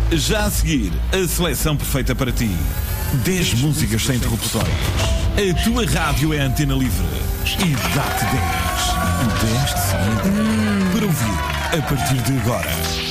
Já a seguir, a seleção perfeita para ti. 10 músicas sem interrupções. A tua rádio é Antena Livre e dá-te 10. 10 de seguida para ouvir a partir de agora.